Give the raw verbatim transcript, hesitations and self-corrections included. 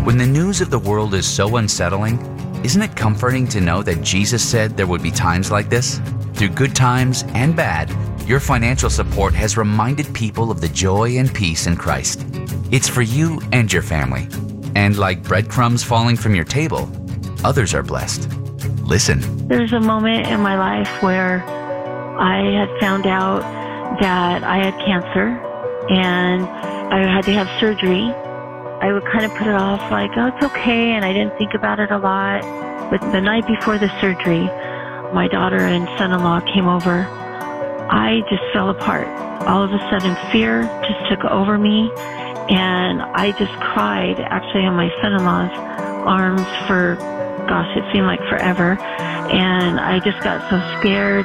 When the news of the world is so unsettling, isn't it comforting to know that Jesus said there would be times like this? Through good times and bad, your financial support has reminded people of the joy and peace in Christ. It's for you and your family. And like breadcrumbs falling from your table, others are blessed. Listen. There's a moment in my life where I had found out that I had cancer and I had to have surgery. I would kind of put it off like, oh, it's okay, and I didn't think about it a lot. But the night before the surgery, my daughter and son-in-law came over. I just fell apart. All of a sudden, fear just took over me, and I just cried, actually, on my son-in-law's arms for, gosh, it seemed like forever. And I just got so scared.